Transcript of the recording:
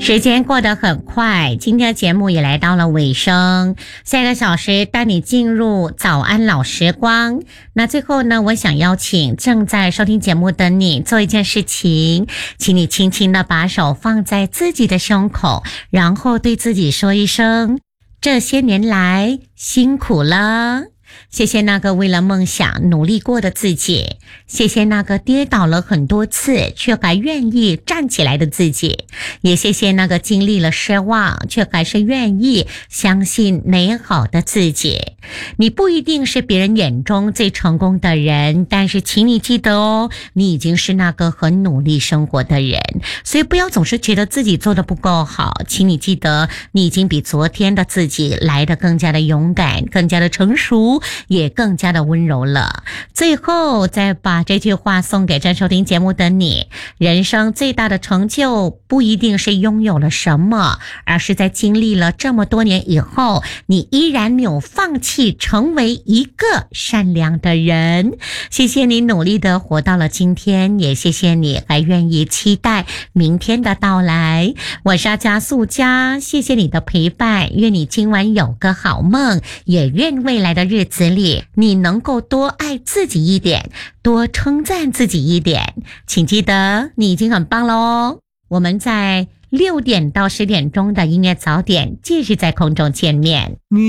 时间过得很快，今天节目也来到了尾声，下个小时带你进入早安老时光。那最后呢，我想邀请正在收听节目的你做一件事情，请你轻轻的把手放在自己的胸口，然后对自己说一声，这些年来辛苦了。谢谢那个为了梦想努力过的自己，谢谢那个跌倒了很多次却还愿意站起来的自己，也谢谢那个经历了失望却还是愿意相信美好的自己。你不一定是别人眼中最成功的人，但是请你记得哦，你已经是那个很努力生活的人，所以不要总是觉得自己做得不够好，请你记得你已经比昨天的自己来得更加的勇敢，更加的成熟，也更加的温柔了。最后再把这句话送给正收听节目的你，人生最大的成就不一定是拥有了什么，而是在经历了这么多年以后，你依然没有放弃成为一个善良的人。谢谢你努力的活到了今天，也谢谢你还愿意期待明天的到来。我是阿加素佳，谢谢你的陪伴，愿你今晚有个好梦，也愿未来的日子里你能够多爱自己一点，多称赞自己一点。请记得你已经很棒了哦。我们在6点到10点钟的音乐早点继续在空中见面。